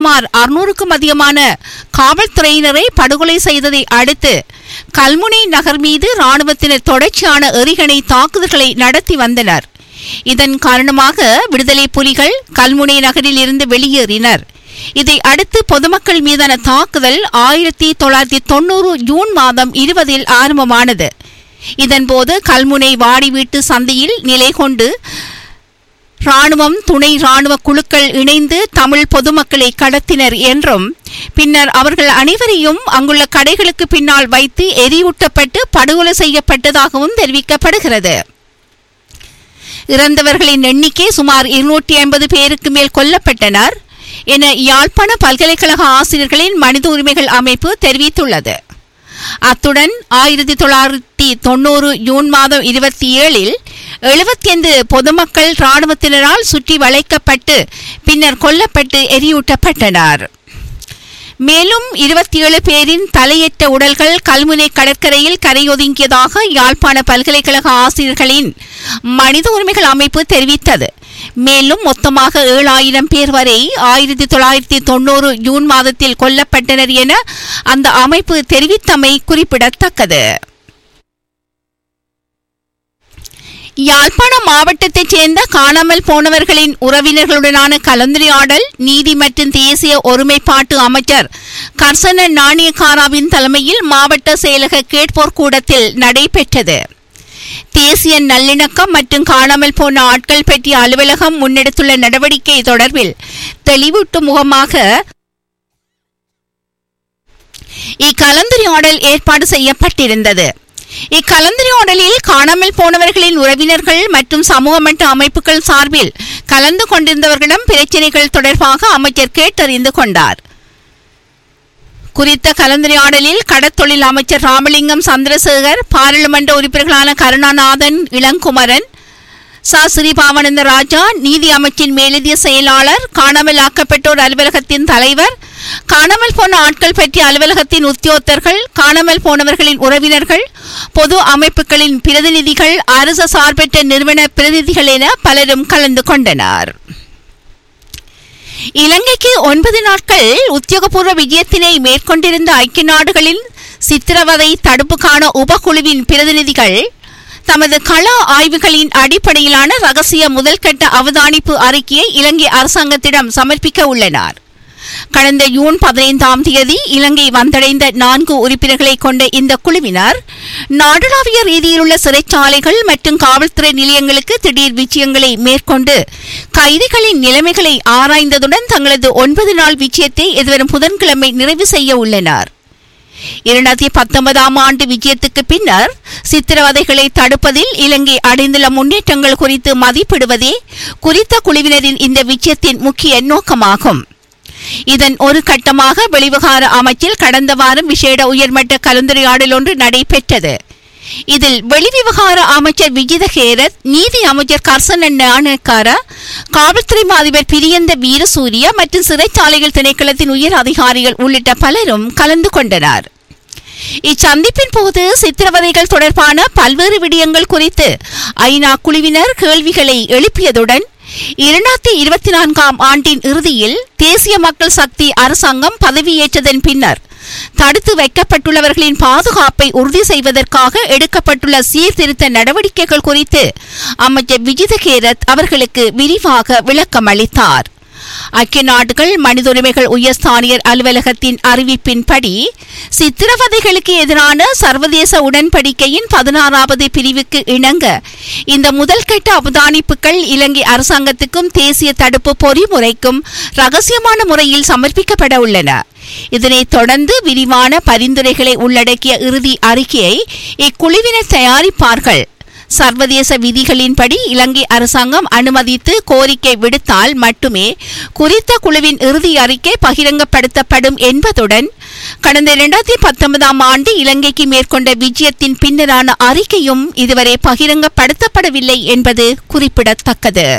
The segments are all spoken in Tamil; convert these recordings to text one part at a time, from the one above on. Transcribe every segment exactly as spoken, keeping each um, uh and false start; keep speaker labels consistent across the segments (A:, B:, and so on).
A: சுமார் அறுநூறுக்கும் அதிகமான காவல்துறையினரை படுகொலை செய்ததை அடுத்து கல்முனை நகர் மீது இராணுவத்தினர் தொடர்ச்சியான எறிகணை தாக்குதல்களை நடத்தி வந்தனர். இதன் காரணமாக விடுதலை புலிகள் கல்முனை நகரில் இருந்து வெளியேறினர். இதை அடுத்து பொதுமக்கள் மீதான தாக்குதல் ஆயிரத்தி தொள்ளாயிரத்தி தொன்னூறு ஜூன் மாதம் இருபதில் ஆரம்பமானது. இதன்போது கல்முனை வாடி வீட்டு சந்தையில் நிலை கொண்டு இராணுவம் துணை இராணுவ குழுக்கள் இணைந்து தமிழ் பொதுமக்களை கடத்தினர் என்றும் பின்னர் அவர்கள் அனைவரையும் அங்குள்ள கடைகளுக்கு பின்னால் வைத்து எரியூட்டப்பட்டு படுகொலை செய்யப்பட்டதாகவும் தெரிவிக்கப்படுகிறது. இறந்தவர்களின் எண்ணிக்கை சுமார் இருநூற்றி ஐம்பது பேருக்கு மேல் கொல்லப்பட்டனர் என யாழ்ப்பாண பல்கலைக்கழக ஆசிரியர்களின் மனித உரிமைகள் அமைப்பு தெரிவித்துள்ளது. அத்துடன் ஆயிரத்தி தொள்ளாயிரத்தி தொன்னூறு ஜூன் மாதம் இருபத்தி ஏழில் எழுபத்தி ஐந்து பொதுமக்கள் இராணுவத்தினரால் சுற்றி வளைக்கப்பட்டு பின்னர் கொல்லப்பட்டு எரியூட்டப்பட்டனர். மேலும் இருபத்தி ஏழு பேரின் தலையற்ற உடல்கள் கல்முனை கடற்கரையில் கரையொதுங்கியதாக யாழ்ப்பாண பல்கலைக்கழக ஆசிரியர்களின் மனித உரிமைகள் அமைப்பு தெரிவித்தது. மேலும் மொத்தமாக ஏழாயிரம் பேர் வரை ஆயிரத்தி தொள்ளாயிரத்தி தொன்னூறு ஜூன் மாதத்தில் கொல்லப்பட்டனர் என அந்த அமைப்பு தெரிவித்தமை குறிப்பிடத்தக்கது. யாழ்ப்பாண மாவட்டத்தைச் சேர்ந்த காணாமல் போனவர்களின் உறவினர்களுடனான கலந்துரையாடல் நீதி மற்றும் தேசிய ஒருமைப்பாட்டு அமைச்சர் கர்சன நாணயக்காராவின் தலைமையில் மாவட்ட செயலக கேட்போர் கூடத்தில் நடைபெற்றது. தேசிய நல்லிணக்கம் மற்றும் காணாமல் போன ஆட்கள் பற்றிய அலுவலகம் முன்னெடுத்துள்ள நடவடிக்கை தொடர்பில் தெளிவூட்டும் முகமாக இக்கலந்துரையாடல் ஏற்பாடு செய்யப்பட்டிருந்தது. இக்கலந்துரையாடலில் காணாமல் போனவர்களின் உறவினர்கள் மற்றும் சமூக மட்ட அமைப்புகள் சார்பில் கலந்து கொண்டிருந்தவர்களிடம் பிரச்சினைகள் தொடர்பாக அமைச்சர் கேட்டறிந்து கொண்டார். குறித்த கலந்துரையாடலில் கடற்தொழில் அமைச்சர் ராமலிங்கம் சந்திரசேகர், பாராளுமன்ற உறுப்பினர்களான கருணாநாதன், இளங்குமரன், ச ஸ்ரீபாவானந்த ராஜா, நீதி அமைச்சின் மேலதிக செயலாளர், காணாமல் ஆக்கப்பட்டோர் அலுவலகத்தின் தலைவர், காணாமல் போன ஆட்கள் பற்றிய அலுவலகத்தின் உத்தியோகத்தர்கள், காணாமல் போனவர்களின் உறவினர்கள், பொது அமைப்புகளின் பிரதிநிதிகள், அரசு சார்பற்ற நிறுவன பிரதிநிதிகள் என பலரும் கலந்து கொண்டனர். இலங்கைக்கு ஒன்பது நாட்கள் உத்தியோகபூர்வ விஜயத்தினை மேற்கொண்டிருந்த ஐக்கிய நாடுகளின் சித்திரவதை தடுப்புக்கான உபகுழுவின் பிரதிநிதிகள் தமது கள ஆய்வுகளின் அடிப்படையிலான ரகசிய முதல்கட்ட அவதானிப்பு அறிக்கையை இலங்கை அரசாங்கத்திடம் சமர்ப்பிக்க உள்ளனர். கடந்த ஜூன் பதினைந்தாம் தேதி இலங்கை வந்தடைந்த நான்கு உறுப்பினர்களை கொண்ட இந்த குழுவினர் நாடளாவிய ரீதியில் உள்ள சிறைச்சாலைகள் மற்றும் காவல்துறை நிலையங்களுக்கு திடீர் விஜயங்களை மேற்கொண்டு கைதிகளின் நிலைமைகளை ஆராய்ந்ததுடன் தங்களது ஒன்பது நாள் விஜயத்தை எதிர்வரும் புதன்கிழமை நிறைவு செய்ய உள்ளனர். இரண்டாயிரத்தி பத்தொன்பதாம் ஆண்டு விஜயத்துக்கு பின்னர் சித்திரவதைகளை தடுப்பதில் இலங்கை அடைந்துள்ள முன்னேற்றங்கள் குறித்து மதிப்பிடுவதே குறித்த குழுவினரின் இந்த விஜயத்தின் முக்கிய நோக்கமாகும். இதன் ஒரு கட்டமாக வெளிவிவகார அமைச்சில் கடந்த வாரம் விசேட உயர்மட்ட கலந்துரையாடல் ஒன்று நடைபெற்றது. இதில் வெளிவிவகார அமைச்சர் விஜித ஹேரத், நீதி அமைச்சர் கர்சன நாணயக்கார, காவல்துறை அதிபர் பிரியந்த வீரசூரிய மற்றும் சிறைச்சாலைகள் திணைக்களத்தின் உயர் அதிகாரிகள் உள்ளிட்ட பலரும் கலந்து கொண்டனர். இச்சந்திப்பின் போது சித்திரவதைகள் தொடர்பான பல்வேறு விடயங்கள் குறித்து ஐநா குழுவினர் கேள்விகளை எழுப்பியதுடன் இரண்டாயிரத்தி இருபத்தி நான்காம் ஆண்டின் இறுதியில் தேசிய மக்கள் சக்தி அரசாங்கம் பதவியேற்றதன் பின்னர் தடுத்து வைக்கப்பட்டுள்ளவர்களின் பாதுகாப்பை உறுதி செய்வதற்காக எடுக்கப்பட்டுள்ள சீர்திருத்த நடவடிக்கைகள் குறித்து அமைச்சர் விஜித ஹேரத் அவர்களுக்கு விரிவாக விளக்கம் அளித்தார். ஐக்கிய நாடுகள் மனித உரிமைகள் உயர்ஸ்தானியர் அலுவலகத்தின் அறிவிப்பின்படி சித்திரவதைகளுக்கு எதிரான சர்வதேச உடன்படிக்கையின் பதினாறாவது பிரிவுக்கு இணங்க இந்த முதல்கட்ட அவதானிப்புகள் இலங்கை அரசாங்கத்துக்கும் தேசிய தடுப்பு பொறிமுறைக்கும் ரகசியமான முறையில் சமர்ப்பிக்கப்பட உள்ளன. இதனைத் தொடர்ந்து விரிவான பரிந்துரைகளை உள்ளடக்கிய இறுதி அறிக்கையை இக்குழுவினர் தயாரிப்பார்கள். சர்வதேச விதிகளின்படி இலங்கை அரசாங்கம் அனுமதித்து கோரிக்கை விடுத்தால் மட்டுமே குறித்த குழுவின் இறுதி அறிக்கை பகிரங்கப்படுத்தப்படும் என்பதுடன் கடந்த இரண்டாயிரத்தி பத்தொன்பதாம் ஆண்டு இலங்கைக்கு மேற்கொண்ட விஜயத்தின் பின்னரான அறிக்கையும் இதுவரை பகிரங்கப்படுத்தப்படவில்லை என்பது குறிப்பிடத்தக்கது.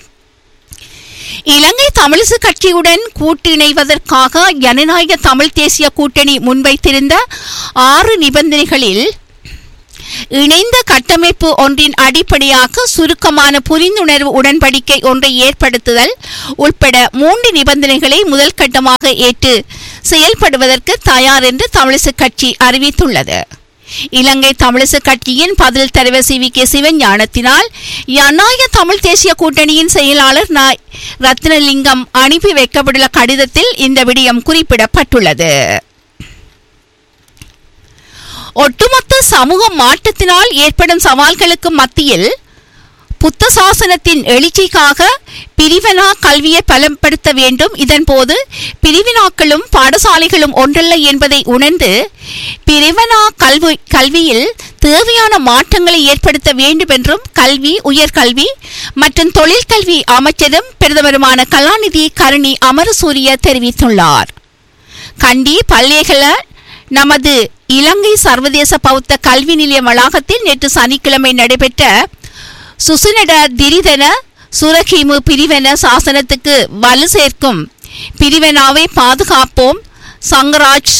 A: இலங்கை தமிழிசு கட்சியுடன் கூட்டு இணைவதற்காக ஜனநாயக தமிழ் தேசிய கூட்டணி முன்வைத்திருந்த ஆறு நிபந்தனைகளில் இணைந்த கட்டமைப்பு ஒன்றின் அடிப்படையாக சுருக்கமான புரிந்துணர்வு உடன்படிக்கை ஒன்றை ஏற்படுத்துதல் உட்பட மூன்று நிபந்தனைகளை முதல் கட்டமாக ஏற்று செயல்படுவதற்கு தயார் என்று தமிழிசை கட்சி அறிவித்துள்ளது. இலங்கை தமிழிசை கட்சியின் பதில் தலைவர் சி வி கே சிவஞானத்தினால் ஜனநாயக தமிழ் தேசிய கூட்டணியின் செயலாளர் ந ரத்னலிங்கம் அனுப்பி வைக்கப்பட்டுள்ள கடிதத்தில் இந்த விடயம் குறிப்பிடப்பட்டுள்ளது. ஒட்டுமொத்த சமூக மாற்றத்தினால் ஏற்படும் சவால்களுக்கு மத்தியில் புத்த சாசனத்தின் எழுச்சிக்காக பிரிவினா கல்வியை பலப்படுத்த வேண்டும். இதன்போது பிரிவினாக்களும் பாடசாலைகளும் ஒன்றல்ல என்பதை உணர்ந்து பிரிவினா கல்வி கல்வியில் தேவையான மாற்றங்களை ஏற்படுத்த வேண்டும் என்றும் கல்வி, உயர்கல்வி மற்றும் தொழிற்கல்வி அமைச்சரும் பிரதமருமான கலாநிதி கருணி அமரசூரிய தெரிவித்துள்ளார். கண்டி பல்லேகல நமது இலங்கை சர்வதேச பௌத்த கல்வி நிலைய வளாகத்தில் நேற்று சனிக்கிழமை நடைபெற்ற சுசுனட திரிதன சுரகிமு பிரிவென சாசனத்துக்கு வலு சேர்க்கும் பிரிவெனாவை பாதுகாப்போம் சங்கராஜ்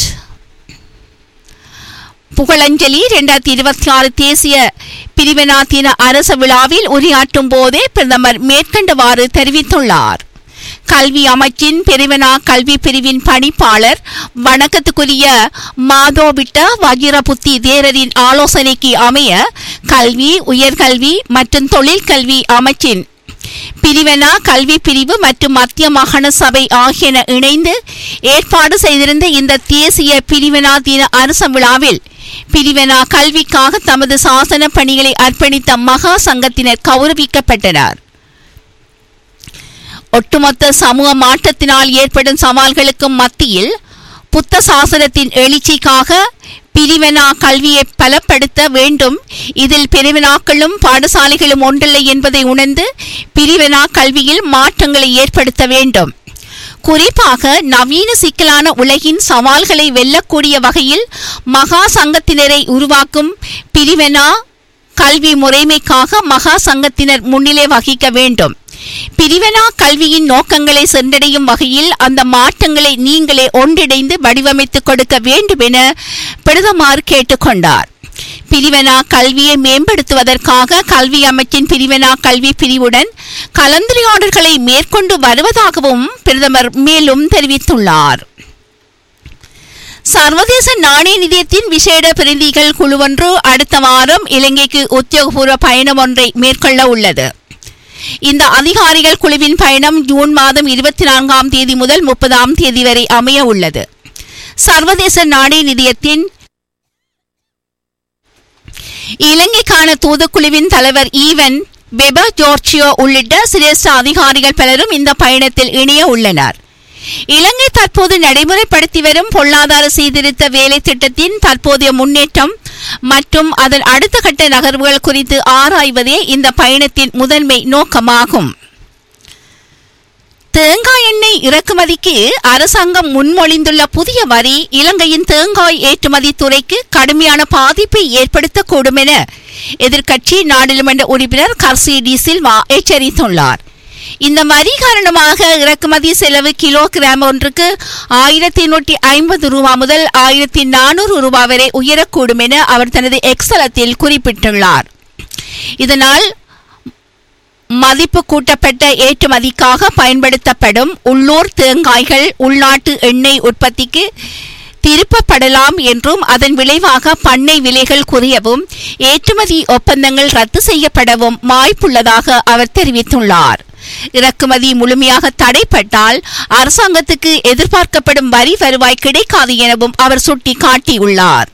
A: புகழஞ்சலி இரண்டாயிரத்தி இருபத்தி ஆறு தேசிய பிரிவெனா தின அரச விழாவில் உரையாற்றும் போதே பிரதமர் மேற்கண்டவாறு தெரிவித்துள்ளார். கல்வி அமைச்சின் பிரிவினா கல்வி பிரிவின் பணிப்பாளர் வணக்கத்துக்குரிய மாதோபிட்ட வஜிரபுத்தி தேரரின் ஆலோசனைக்கு அமைய கல்வி, உயர்கல்வி மற்றும் தொழிற்கல்வி அமைச்சின் பிரிவினா கல்வி பிரிவு மற்றும் மத்திய மாகாண சபை ஆகியன இணைந்து ஏற்பாடு செய்திருந்த இந்த தேசிய பிரிவினா தின அரச விழாவில் பிரிவினா கல்விக்காக தமது சாசன பணிகளை அர்ப்பணித்த மகா சங்கத்தினர் கௌரவிக்கப்பட்டனர். ஒட்டுமொத்த சமூக மாற்றத்தினால் ஏற்படும் சவால்களுக்கு மத்தியில் புத்த சாசனத்தின் எழுச்சிக்காக பிரிவினா கல்வியை பலப்படுத்த வேண்டும். இதில் பிரிவினாக்களும் பாடசாலைகளும் ஒன்றில்லை என்பதை உணர்ந்து பிரிவினா கல்வியில் மாற்றங்களை ஏற்படுத்த வேண்டும். குறிப்பாக நவீன சிக்கலான உலகின் சவால்களை வெல்லக்கூடிய வகையில் மகா சங்கத்தினரை உருவாக்கும் பிரிவினா கல்வி முறைமைக்காக மகா சங்கத்தினர் முன்னிலை வகிக்க வேண்டும். பிரிவினா கல்வியின் நோக்கங்களை சென்றடையும் வகையில் அந்த மாற்றங்களை நீங்களே ஒன்றிணைந்து வடிவமைத்துக் கொடுக்க வேண்டும் என பிரதமர் கேட்டுக்கொண்டார். பிரிவினா கல்வியை மேம்படுத்துவதற்காக கல்வி அமைச்சின் பிரிவினா கல்வி பிரிவுடன் கலந்துரையாடல்களை மேற்கொண்டு வருவதாகவும் பிரதமர் மேலும் தெரிவித்துள்ளார். சர்வதேச நாணய நிதியத்தின் விசேட பிரதிநிதிகள் குழுவொன்று அடுத்த வாரம் இலங்கைக்கு உத்தியோகபூர்வ பயணம் ஒன்றை மேற்கொள்ள உள்ளது. இந்த அதிகாரிகள் குழுவின் பயணம் ஜூன் மாதம் இருபத்தி நான்காம் தேதி முதல் முப்பதாம் தேதி வரை அமைய உள்ளது. சர்வதேச நாணய நிதியத்தின் இலங்கைக்கான தூதுக்குழுவின் தலைவர் ஈவன் பெபர் ஜோர்ஜியோ உள்ளிட்ட சிரேஷ்ட அதிகாரிகள் பலரும் இந்த பயணத்தில் இணைய உள்ளனர். இலங்கை தற்போது நடைமுறைப்படுத்தி வரும் பொருளாதார சீர்திருத்த வேலை திட்டத்தின் தற்போதைய முன்னேற்றம் மற்றும் அதன் அடுத்த கட்ட நகர்வுகள் குறித்து ஆராய்வதே இந்த பயணத்தின் முதன்மை நோக்கமாகும். தேங்காய் எண்ணெய் இறக்குமதிக்கு அரசாங்கம் முன்மொழிந்துள்ள புதிய வரி இலங்கையின் தேங்காய் ஏற்றுமதி துறைக்கு கடுமையான பாதிப்பை ஏற்படுத்தக்கூடும் என எதிர்க்கட்சி நாடாளுமன்ற உறுப்பினர் கர்சி டி சில்வா எச்சரித்துள்ளார். இந்த வரி காரணமாக இறக்குமதி செலவு கிலோகிராம் ஒன்றுக்கு ஆயிரத்தி நூற்றி ஐம்பது ரூபாய் முதல் ஆயிரத்தி நானூறு ரூபாய் வரை உயரக்கூடும் என அவர் தனது எக்ஸலத்தில் குறிப்பிட்டுள்ளார். இதனால் மதிப்பு கூட்டப்பட்ட ஏற்றுமதிக்காக பயன்படுத்தப்படும் உள்ளூர் தேங்காய்கள் உள்நாட்டு எண்ணெய் உற்பத்திக்கு திருப்பப்படலாம் என்றும் அதன் விளைவாக பண்ணை விலைகள் குறையவும் ஏற்றுமதி ஒப்பந்தங்கள் ரத்து செய்யப்படவும் வாய்ப்புள்ளதாக அவர் தெரிவித்துள்ளார். இறக்குமதி முழுமையாக தடைப்பட்டால் அரசாங்கத்துக்கு எதிர்பார்க்கப்படும் வரி வருவாய் கிடைக்காது எனவும் அவர் சுட்டிக்காட்டியுள்ளார்.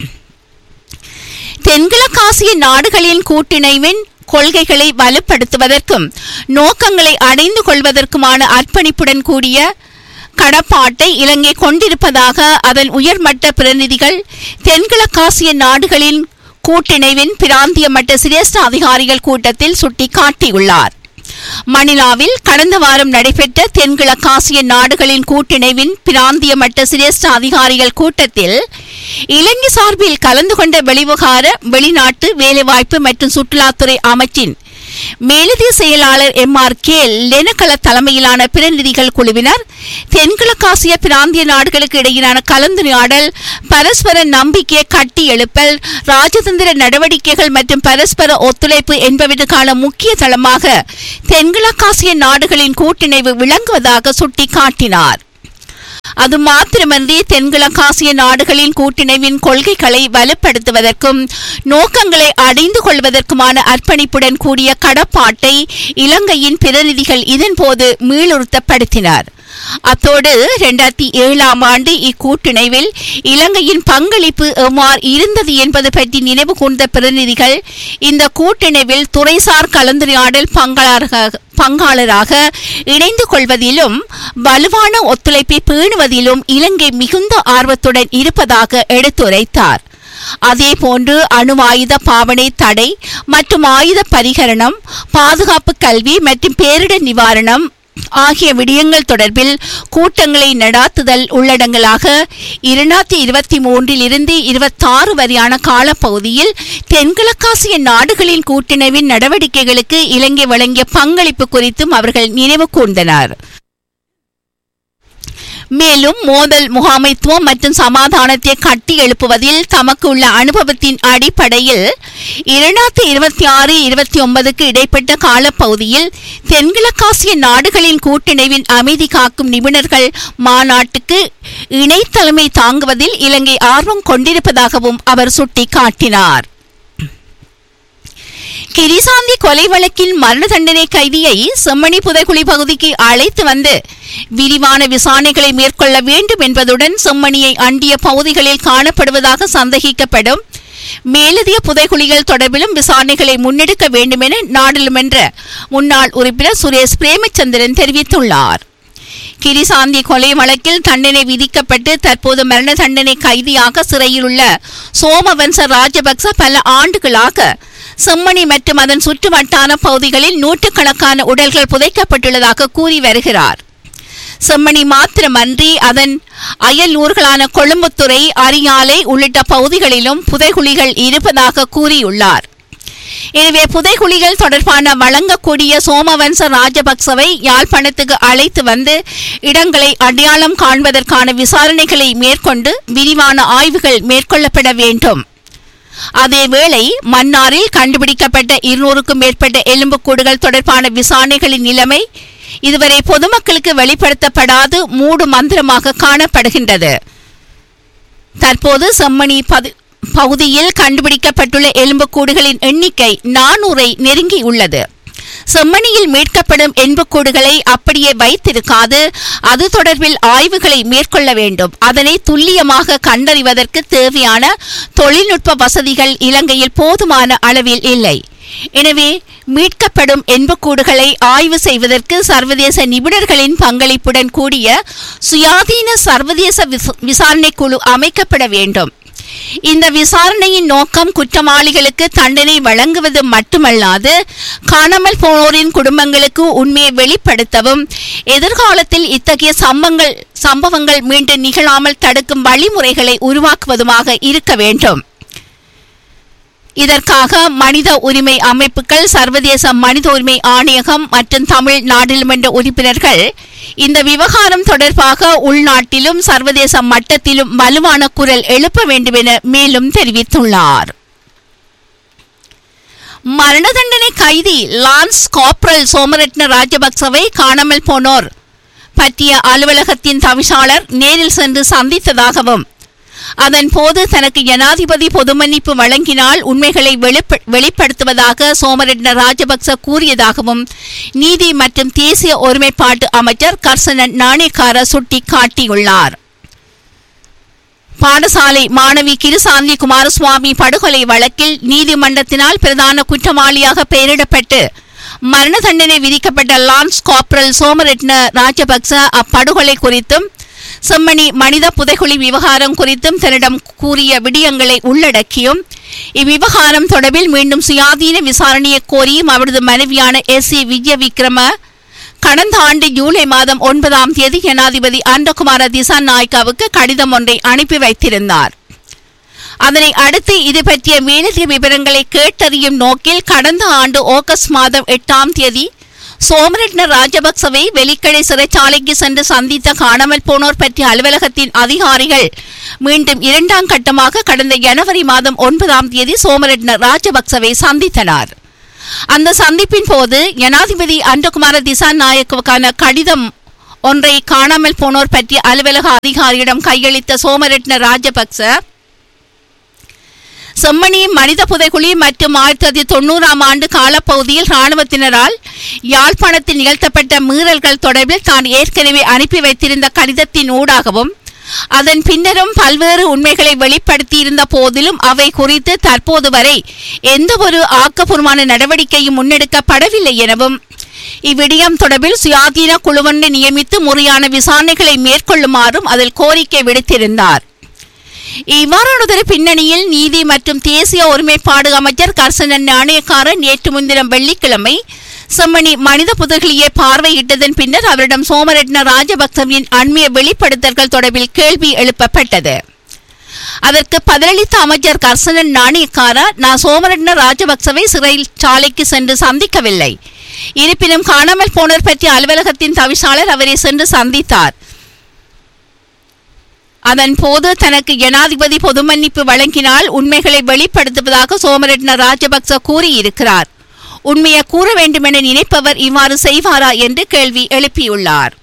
A: தென்கிழக்காசிய நாடுகளின் கூட்டிணைவின் கொள்கைகளை வலுப்படுத்துவதற்கும் நோக்கங்களை அடைந்து கொள்வதற்குமான அர்ப்பணிப்புடன் கூடிய கடப்பாட்டை இலங்கை கொண்டிருப்பதாக அதன் உயர்மட்ட பிரதிநிதிகள் தென்கிழக்காசிய நாடுகளின் கூட்டிணைவின் பிராந்திய மட்ட சிரேஷ்ட அதிகாரிகள் கூட்டத்தில் சுட்டிக்காட்டியுள்ளார். மணிலாவில் கடந்த வாரம் நடைபெற்ற தென்கிழக்காசிய நாடுகளின் கூட்டிணைவின் பிராந்திய மட்ட சிரேஷ்ட அதிகாரிகள் கூட்டத்தில் இலங்கை சார்பில் கலந்து கொண்ட வெளிவிவகார வெளிநாட்டு வேலைவாய்ப்பு மற்றும் சுற்றுலாத்துறை அமைச்சின் மேலதிக செயலாளர் எம் ஆர் கே லெனகல தலைமையிலான பிரதிநிதிகள் குழுவினர் தென்கிழக்காசிய பிராந்திய நாடுகளுக்கு இடையிலான கலந்துரையாடல், பரஸ்பர நம்பிக்கையை கட்டி எழுப்பல், ராஜதந்திர நடவடிக்கைகள் மற்றும் பரஸ்பர ஒத்துழைப்பு என்பவற்றுக்கான முக்கிய தளமாக தென்கிழக்காசிய நாடுகளின் கூட்டிணைவு விளங்குவதாக சுட்டிக்காட்டினார். அது மாத்திரமன்றி தென்கிழக்காசிய நாடுகளின் கூட்டிணைவின் கொள்கைகளை வலுப்படுத்துவதற்கும் நோக்கங்களை அடைந்து கொள்வதற்குமான அர்ப்பணிப்புடன் கூடிய கடப்பாட்டை இலங்கையின் பிரதிநிதிகள் இதன்போது மீளுறுத்தப்படுத்தினர். அத்தோடு இரண்டாயிரத்தி ஏழாம் ஆண்டு இக்கூட்டிணைவில் இலங்கையின் பங்களிப்பு எவ்வாறு இருந்தது என்பது பற்றி நினைவு கூர்ந்த பிரதிநிதிகள் இந்த கூட்டிணைவில் துறைசார் கலந்துரையாடல் பங்காளராக பங்காளராக இணைந்து கொள்வதிலும் வலுவான ஒத்துழைப்பை பேணுவதிலும் இலங்கை மிகுந்த ஆர்வத்துடன் இருப்பதாக எடுத்துரைத்தார். அதேபோன்று அணு ஆயுத பாவனை தடை மற்றும் ஆயுத பரிகரணம், பாதுகாப்பு கல்வி மற்றும் பேரிடர் நிவாரணம் ஆகிய விடயங்கள் தொடர்பில் கூட்டங்களை நடாத்துதல் உள்ளடங்கலாக இரண்டாயிரத்தி இருபத்தி மூன்றில் இருந்து இருபத்தி ஆறு வரையான காலப்பகுதியில் தென்கிழக்காசிய நாடுகளின் கூட்டிணைவின் நடவடிக்கைகளுக்கு இலங்கை வழங்கிய பங்களிப்பு குறித்தும் அவர்கள் நினைவு கூர்ந்தனர். மேலும் மோதல் முகாமைத்துவம் மற்றும் சமாதானத்தை கட்டி எழுப்புவதில் தமக்கு உள்ள அனுபவத்தின் அடிப்படையில் இரண்டாயிரத்தி இருபத்தி ஆறு இருபத்தி ஒன்பதுக்கு இடைப்பட்ட காலப்பகுதியில் தென்கிழக்காசிய நாடுகளின் கூட்டிணைவின் அமைதி காக்கும் நிபுணர்கள் மாநாட்டுக்கு இணைத்தலைமை தாங்குவதில் இலங்கை ஆர்வம் கொண்டிருப்பதாகவும் அவர் சுட்டிக்காட்டினார். கிரிசாந்தி கொலை வழக்கில் மரண தண்டனை கைதியை செம்மணி புதைக்குழி பகுதிக்கு அழைத்து வந்து விரிவான விசாரணைகளை மேற்கொள்ள வேண்டும் என்பதுடன் செம்மணியை அண்டிய பகுதிகளில் காணப்படுவதாக சந்தேகிக்கப்படும் மேலதிக புதைக்குழிகள் தொடர்பிலும் விசாரணைகளை முன்னெடுக்க வேண்டும் என நாடாளுமன்ற முன்னாள் உறுப்பினர் சுரேஷ் பிரேமச்சந்திரன் தெரிவித்துள்ளார். கிரிசாந்தி கொலை வழக்கில் தண்டனை விதிக்கப்பட்டு தற்போது மரண தண்டனை கைதியாக சிறையில் உள்ள சோமவன்ச ராஜபக்ச பல ஆண்டுகளாக செம்மணி மற்றும் அதன் சுற்று வட்டார பகுதிகளில் நூற்றுக்கணக்கான உடல்கள் புதைக்கப்பட்டுள்ளதாக கூறி வருகிறார். செம்மணி மாத்திரமன்றி அதன் அயல் ஊர்களான கொழும்புத்துறை, அரியாலை உள்ளிட்ட பகுதிகளிலும் புதைகுழிகள் இருப்பதாக கூறியுள்ளார். எனவே புதைகுழிகள் தொடர்பான வழங்கக்கூடிய சோமவன்ச ராஜபக்சவை யாழ்ப்பாணத்துக்கு அழைத்து வந்து இடங்களை அடையாளம் காண்பதற்கான விசாரணைகளை மேற்கொண்டு விரிவான ஆய்வுகள் மேற்கொள்ளப்பட வேண்டும். அதேவேளை மன்னாரில் கண்டுபிடிக்கப்பட்ட இருநூறுக்கும் மேற்பட்ட எலும்புக்கூடுகள் தொடர்பான விசாரணைகளின் நிலைமை இதுவரை பொதுமக்களுக்கு வெளிப்படுத்தப்படாது மூடு மந்திரமாக காணப்படுகின்றது. தற்போது செம்மணி பகுதியில் கண்டுபிடிக்கப்பட்டுள்ள எலும்புக்கூடுகளின் எண்ணிக்கை நானூறை நெருங்கியுள்ளது. செம்மணியில் மீட்கப்படும் எலும்புக்கூடுகளை அப்படியே வைத்திருக்காது, அது தொடர்பில் ஆய்வுகளை மேற்கொள்ள வேண்டும். அதனை துல்லியமாக கண்டறிவதற்கு தேவையான தொழில்நுட்ப வசதிகள் இலங்கையில் போதுமான அளவில் இல்லை. எனவே மீட்கப்படும் எலும்புக்கூடுகளை ஆய்வு செய்வதற்கு சர்வதேச நிபுணர்களின் பங்களிப்புடன் கூடிய சுயாதீன சர்வதேச விசாரணை குழு அமைக்கப்பட வேண்டும். இந்த விசாரணையின் நோக்கம் குற்றவாளிகளுக்கு தண்டனை வழங்குவது மட்டுமல்லாது காணாமல் போனோரின் குடும்பங்களுக்கு உண்மையை வெளிப்படுத்தவும் எதிர்காலத்தில் இத்தகைய சம்பவங்கள் சம்பவங்கள் மீண்டும் நிகழாமல் தடுக்கும் வழிமுறைகளை உருவாக்குவதுமாக இருக்க வேண்டும். இதற்காக மனித உரிமை அமைப்புகள், சர்வதேச மனித உரிமை ஆணையகம் மற்றும் தமிழ் நாடாளுமன்ற உறுப்பினர்கள் இந்த விவகாரம் தொடர்பாக உள்நாட்டிலும் சர்வதேச மட்டத்திலும் வலுவான குரல் எழுப்ப வேண்டும் என மேலும் தெரிவித்துள்ளார். மரண தண்டனை கைதி லான்ஸ் காப்ரல் சோமரட்ன ராஜபக்சவை காணாமல் போனோர் பற்றிய அலுவலகத்தின் தவிசாளர் நேரில் சென்று சந்தித்ததாகவும் அதன் போது தனக்கு ஜனாதிபதி பொது மன்னிப்பு வழங்கினால் உண்மைகளை வெளிப்படுத்துவதாக சோமரட்ன ராஜபக்ச கூறியதாகவும் நீதி மற்றும் தேசிய ஒருமைப்பாட்டு அமைச்சர் கர்சனன் நாணயக்கார சுட்டிக்காட்டியுள்ளார். பாடசாலை மாணவி கிருசாந்தி குமாரசுவாமி படுகொலை வழக்கில் நீதிமன்றத்தினால் பிரதான குற்றவாளியாக பெயரிடப்பட்டு மரண தண்டனை விதிக்கப்பட்ட லான்ஸ் காப்ரல் சோமரட்ன ராஜபக்ச அப்படுகொலை குறித்தும் செம்மணி மனித புதைகுழி விவகாரம் குறித்தும் தன்னிடம் கூறிய விடயங்களை உள்ளடக்கியும் இவ்விவகாரம் தொடர்பில் மீண்டும் சுயாதீன விசாரணையை கோரியும் அவரது மனைவியான எஸ் சி விஜய விக்ரம கடந்த ஆண்டு ஜூலை மாதம் ஒன்பதாம் தேதி ஜனாதிபதி அன்றகுமார திசாநாயக்காவுக்கு கடிதம் ஒன்றை அனுப்பி வைத்திருந்தார். அதனை அடுத்து இது பற்றிய மேலதிக விவரங்களை கேட்டறியும் நோக்கில் கடந்த ஆண்டு ஆகஸ்ட் மாதம் எட்டாம் தேதி சோமரட்ன ராஜபக்சவை வெலிக்கடை சிறைச்சாலைக்கு சென்று சந்தித்த காணாமல் போனோர் பற்றிய அலுவலகத்தின் அதிகாரிகள் மீண்டும் இரண்டாம் கட்டமாக கடந்த ஜனவரி மாதம் ஒன்பதாம் தேதி சோமரட்ன ராஜபக்சவை சந்தித்தனர். அந்த சந்திப்பின் போது ஜனாதிபதி அன்றகுமார திசாநாயக்கவுக்கான கடிதம் ஒன்றை காணாமல் போனோர் பற்றிய அலுவலக அதிகாரியிடம் கையளித்த சோமரட்ன ராஜபக்ச செம்மணி மனித புதைகுழி மற்றும் ஆயிரத்தி தொள்ளாயிரத்தி தொண்ணூறாம் ஆண்டு காலப்பகுதியில் இராணுவத்தினரால் யாழ்ப்பாணத்தில் நிகழ்த்தப்பட்ட மீறல்கள் தொடர்பில் தான் ஏற்கனவே அனுப்பி வைத்திருந்த கடிதத்தின் ஊடாகவும் அதன் பின்னரும் பல்வேறு உண்மைகளை வெளிப்படுத்தியிருந்த போதிலும் அவை குறித்து தற்போது வரை எந்த ஒரு ஆக்கப்பூர்வமான நடவடிக்கையும் முன்னெடுக்கப்படவில்லை எனவும் இவ்விடயம் தொடர்பில் சுயாதீன குழுவொன்றை நியமித்து முறையான விசாரணைகளை மேற்கொள்ளுமாறும் அதில் கோரிக்கை விடுத்திருந்தார். இவ்வாறானதொரு பின்னணியில் நீதி மற்றும் தேசிய ஒருமைப்பாடு அமைச்சர் கர்சனன் நாணயக்கார நேற்று முன்தினம் வெள்ளிக்கிழமை செம்மணி மனித புதைகுழியை பார்வையிட்டதன் பின்னர் அவரிடம் சோமரட்ன ராஜபக்சவின் அண்மைய வெளிப்படுத்தல்கள் தொடர்பில் கேள்வி எழுப்பப்பட்டது. அதற்கு பதிலளித்த அமைச்சர் கர்சனன் நாணயக்கார, நான் சோமரட்ன ராஜபக்சவை சிறைச்சாலைக்கு சென்று சந்திக்கவில்லை. இருப்பினும் காணாமல் போனோர் பற்றிய அலுவலகத்தின் தவிசாளர் அவரை சென்று சந்தித்தார். அதன் போது தனக்கு ஜனாதிபதி பொது மன்னிப்பு வழங்கினால் உண்மைகளை வெளிப்படுத்துவதாக சோமரட்ன ராஜபக்ச கூறியிருக்கிறார். உண்மையை கூற வேண்டும் என நினைப்பவர் இவ்வாறு செய்வாரா என்று கேள்வி எழுப்பியுள்ளார்.